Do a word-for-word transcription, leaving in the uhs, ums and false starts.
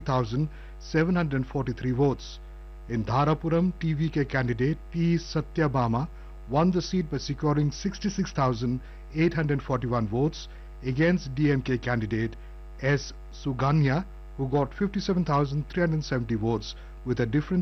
thousand seven hundred forty-three votes. In Dharapuram, T V K candidate P. Satyabama won the seat by securing sixty-six thousand eight hundred forty-one votes against D M K candidate S. Suganya, who got fifty-seven thousand three hundred seventy votes with a difference